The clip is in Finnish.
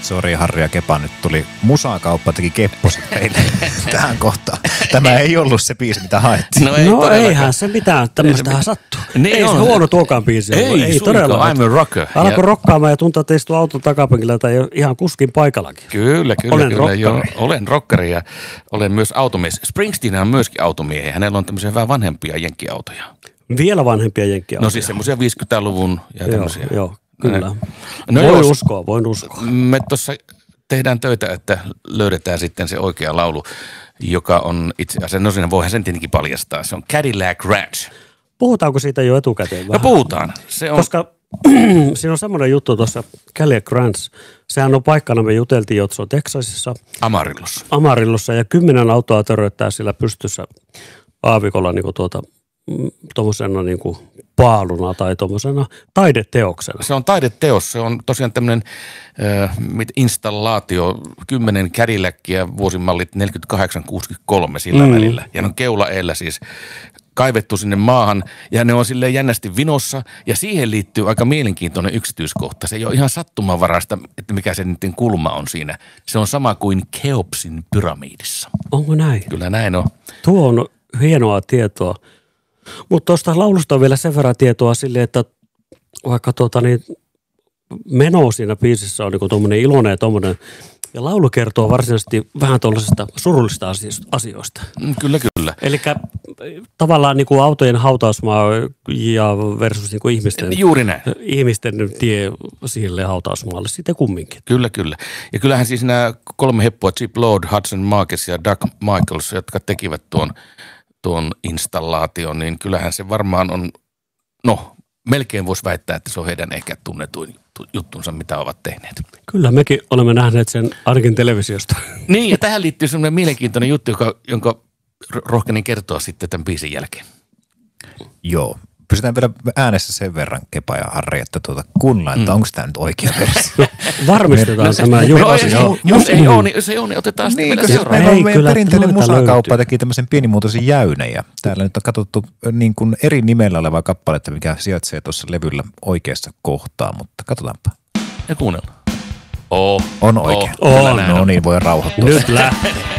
Sori Harri ja Kepa, nyt tuli Musakauppa teki kepposet meille tähän kohtaan. Tämä ei ollut se biisi, mitä haettiin. No eihän se mitään, tämmöistähän sattuu. Niin ei on. se huono tuokaan biisi. Ei todella. I'm a rocker. Alkoi rokkaamaan ja tuntuu, että istuu auton takapenkillä tai ihan kuskin paikallakin. Kyllä. Olen Joo, olen rockari ja olen myös automies. Springsteen on myöskin automiehiä. Hänellä on tämmöisiä vähän vanhempia jenkkiautoja. Vielä vanhempia jenkkiautoja. No siis semmoisia 50-luvun ja tämmöisiä. Joo, kyllä. No voin uskoa. Me tuossa tehdään töitä, että löydetään sitten se oikea laulu, joka on itse asiassa, no siinä voihan sen tietenkin paljastaa. Se on Cadillac Ranch. Puhutaanko siitä jo etukäteen vähän? No puhutaan. Se on... Koska siinä on semmoinen juttu tuossa Cadillac Ranch. Sehän on paikkana, me juteltiin, että se on Texasissa. Amarillossa ja 10 autoa töröttää sillä pystyssä aavikolla niin tuommoisena niin paaluna tai tuommoisena taideteoksena. Se on taideteos. Se on tosiaan tämmöinen installaatio, 10 Cadillacia, vuosimallit 48-63 sillä välillä. Ja ne on keulaeellä siis kaivettu sinne maahan ja ne on silleen jännästi vinossa ja siihen liittyy aika mielenkiintoinen yksityiskohta. Se ei ole ihan sattumanvaraista, että mikä se niiden kulma on siinä. Se on sama kuin Keopsin pyramidissa. Onko näin? Kyllä näin on. Tuo on hienoa tietoa. Mutta tuosta laulusta on vielä sen verran tietoa silleen, että vaikka meno siinä biisissä on niinku tuommoinen iloinen ja tuommoinen, ja laulu kertoo varsinaisesti vähän tuollaisista surullisista asioista. Kyllä. Eli tavallaan niinku autojen hautausmaa ja versus niinku ihmisten, juuri näin. Ihmisten tie sille hautausmaalle sitten kumminkin. Kyllä. Ja kyllähän siis nämä 3 heppoa, Chip Lord, Hudson Marques ja Doug Michaels, jotka tekivät tuon installaation, niin kyllähän se varmaan on, melkein voisi väittää, että se on heidän ehkä tunnetuin juttunsa, mitä ovat tehneet. Kyllä, mekin olemme nähneet sen ainakin televisiosta. Niin, ja tähän liittyy semmoinen mielenkiintoinen juttu, jonka rohkenin kertoa sitten tämän biisin jälkeen. Joo. Pysytään vielä äänessä sen verran, Kepa ja Harri, että kuunnellaan, että onko tämä nyt oikea versio. Varmistetaan tämä julkaisu. Jos ei ole, niin otetaan sitten vielä seuraava. Meidän perinteinen Musakauppa teki tämmöisen pienimuotoisen jäyneen ja täällä nyt on katsottu niin kuin eri nimellä olevaa kappaletta, mikä sijaitsee tuossa levyllä oikeassa kohtaa, mutta katsotaanpa. Ja kuunnellaan. On oikein. On. No niin, voi rauhoittua. Nyt lähtee.